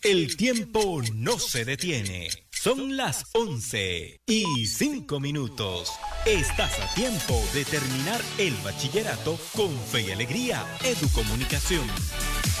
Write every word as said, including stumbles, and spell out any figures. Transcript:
El tiempo no se detiene. Son las once y cinco minutos. Estás a tiempo de terminar el bachillerato con fe y alegría. Educomunicación.